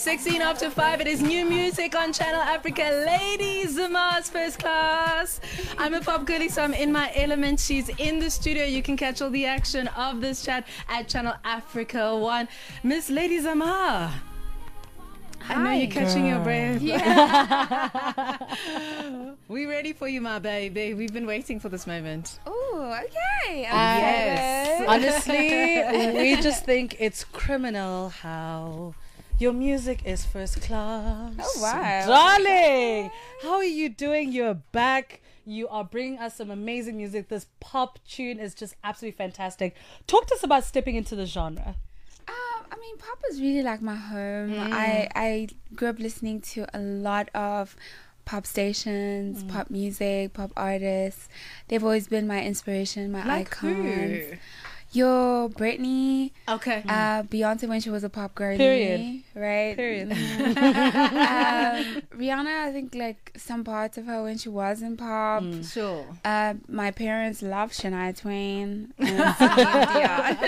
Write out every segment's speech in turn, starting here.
16 after 5. It is new music on Channel Africa. Lady Zama's First Class. I'm a pop girlie, so I'm in my element. She's in the studio. You can catch all the action of this chat at Channel Africa 1. Miss Lady Zama. I know you're catching your breath. Yeah. We ready for you, my baby. We've been waiting for this moment. Oh, okay. Yes. Honestly, we just think it's criminal how your music is first class. Oh, wow. Darling, how are you doing? You're back. You are bringing us some amazing music. This pop tune is just absolutely fantastic. Talk to us about stepping into the genre. I mean, pop is really like my home. I grew up listening to a lot of pop stations, pop music, pop artists. They've always been my inspiration, my icons. Who? Yo, Britney. Okay. Beyonce when she was a pop girlie. Period. Right? Period. Rihanna, I think like some parts of her when she was in pop. Sure. My parents love Shania Twain. And Celine Dion.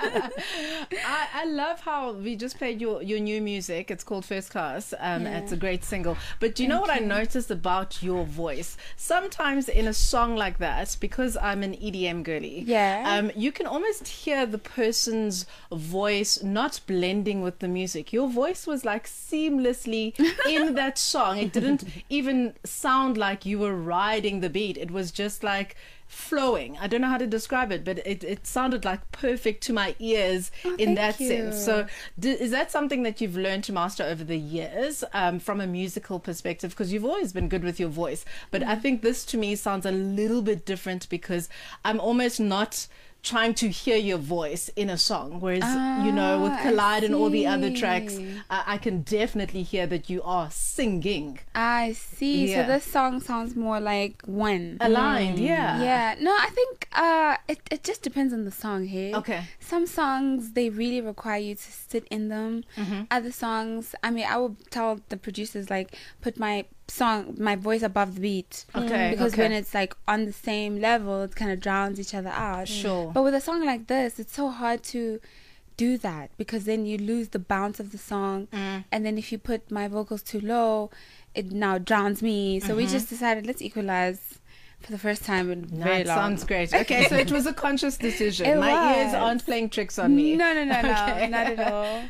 I love how we just played your new music. It's called First Class. It's a great single. But do you know what I noticed about your voice? Sometimes in a song like that, because I'm an EDM girly, you can almost hear the person's voice not blending with the music. Your voice was like seamlessly in that song. It didn't even sound like you were riding the beat. It was just like flowing. I don't know how to describe it, but it sounded like perfect to my ears in that sense. So is that something that you've learned to master over the years from a musical perspective? Because you've always been good with your voice, but I think this to me sounds a little bit different because I'm almost not trying to hear your voice in a song, whereas you know, with Collide and all the other tracks, I can definitely hear that you are singing. I see. Yeah. So this song sounds more like one Aligned. Yeah. No, I think it just depends on the song. Hey. Okay. Some songs they really require you to sit in them. Other songs, I mean, I will tell the producers like put my voice above the beat. Okay. Because when it's like on the same level, it kind of drowns each other out. Sure. But with a song like this, it's so hard to do that because then you lose the bounce of the song. And then if you put my vocals too low, it now drowns me. So we just decided let's equalize for the first time in very long. Sounds great. Okay, so it was a conscious decision. It My ears was. aren't playing tricks on me. No, Okay. not at all.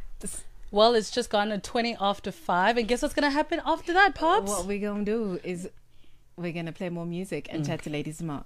Well, it's just gone at 20 after 5. And guess what's going to happen after that, Pops? What we're going to do is we're going to play more music and chat to Lady Zama.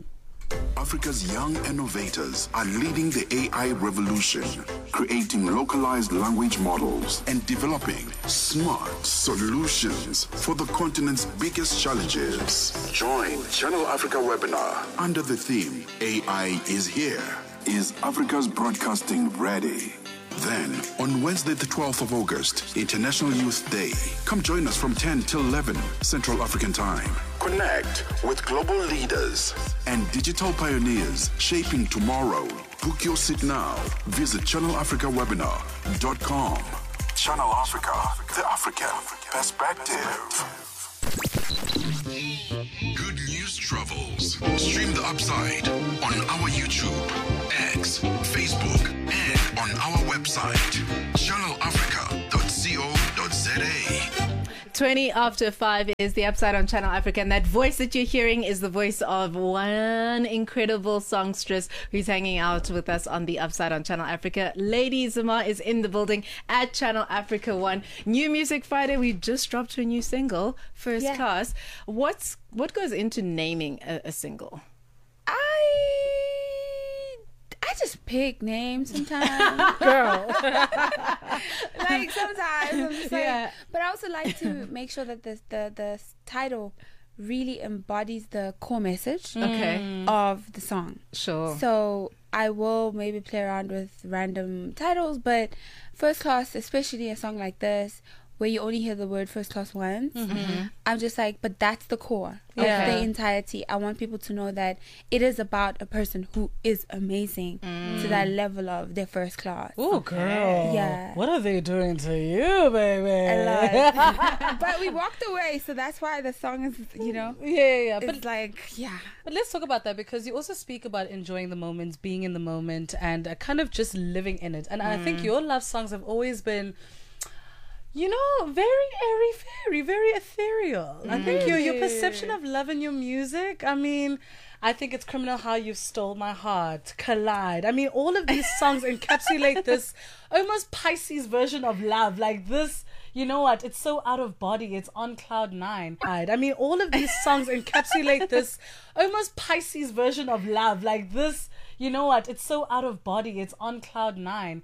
Africa's young innovators are leading the AI revolution, creating localized language models and developing smart solutions for the continent's biggest challenges. Join Channel Africa webinar under the theme AI is here. Is Africa's broadcasting ready? Then, on Wednesday the 12th of August, International Youth Day, come join us from 10 till 11 Central African Time. Connect with global leaders and digital pioneers shaping tomorrow. Book your seat now. Visit channelafricawebinar.com. Channel Africa, the African perspective. Good news travels. Stream the upside on our YouTube, X, Facebook, and on our website, channelafrica.co.za. 20 after 5 is the upside on Channel Africa, and that voice that you're hearing is the voice of one incredible songstress who's hanging out with us on the upside on Channel Africa. Lady Zama is in the building at Channel Africa 1. New Music Friday, we just dropped her new single, First Class. What goes into naming a single? I just pick names sometimes. Girl. Like sometimes I'm just like, but I also like to make sure that the title really embodies the core message of the song. Sure. So I will maybe play around with random titles, but First Class, especially a song like this where you only hear the word first class once, I'm just like, but that's the core of the entirety. I want people to know that it is about a person who is amazing to that level of their first class. Oh, girl. Yeah. What are they doing to you, baby? A lot. But we walked away, so that's why the song is, you know. Yeah. But like, But let's talk about that, because you also speak about enjoying the moments, being in the moment, and kind of just living in it. And I think your love songs have always been You know, very airy fairy, very ethereal. I think your perception of love in your music, I mean, I think it's criminal how you stole my heart, collide. I mean, all of these songs encapsulate this almost Pisces version of love. Like this, you know what? It's so out of body. It's on cloud nine. I mean, all of these songs encapsulate this almost Pisces version of love. Like this, you know what? It's so out of body. It's on cloud nine.